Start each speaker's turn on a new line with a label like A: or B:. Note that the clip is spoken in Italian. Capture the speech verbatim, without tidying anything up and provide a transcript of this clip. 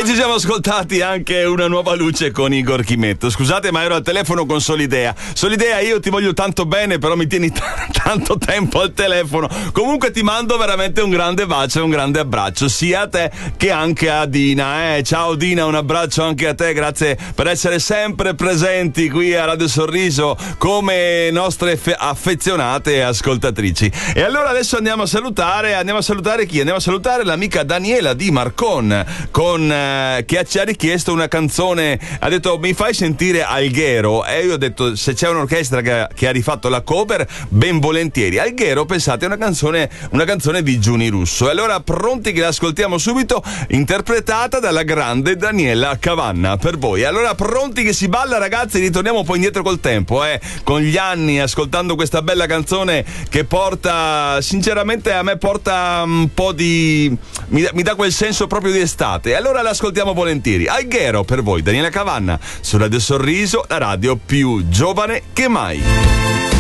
A: E ci siamo ascoltati anche Una nuova luce con Igor Chimetto. Scusate, ma ero al telefono con Solidea. Solidea, io ti voglio tanto bene, però mi tieni t- tanto tempo al telefono. Comunque ti mando veramente un grande bacio e un grande abbraccio, sia a te che anche a Dina. Eh? Ciao Dina, un abbraccio anche a te, grazie per essere sempre presenti qui a Radio Sorriso come nostre fe- affezionate ascoltatrici. E allora adesso andiamo a salutare, andiamo a salutare chi? Andiamo a salutare l'amica Daniela di Marcon, con, eh, che ci ha richiesto una canzone, ha detto mi fai sentire Alghero, e io ho detto se c'è un'orchestra che, che ha rifatto la cover, ben volentieri. Alghero, pensate, è una canzone, una canzone di Giuni Russo. E allora pronti che la ascoltiamo subito, interpretata dalla grande Daniela Cavanna per voi. Allora pronti che si balla, ragazzi, ritorniamo poi indietro col tempo, eh, con gli anni, ascoltando questa bella canzone che porta, sinceramente a me porta un po' di, mi, mi dà quel senso proprio di estate. Allora l'ascoltiamo volentieri. Alghero per voi, Daniela Cavanna, su Radio Sorriso, la radio più giovane che mai.